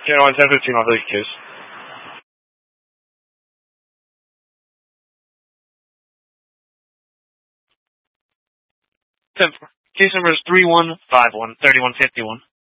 Yeah, on 10:15, I'll take a case. Case number is 3151, 3151.